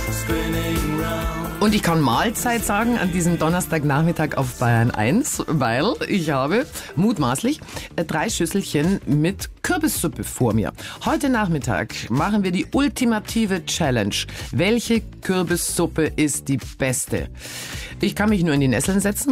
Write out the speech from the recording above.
Und ich kann Mahlzeit sagen an diesem Donnerstagnachmittag auf Bayern 1, weil ich habe mutmaßlich 3 Schüsselchen mit Kürbissuppe vor mir. Heute Nachmittag machen wir die ultimative Challenge. Welche Kürbissuppe ist die beste? Ich kann mich nur in die Nesseln setzen.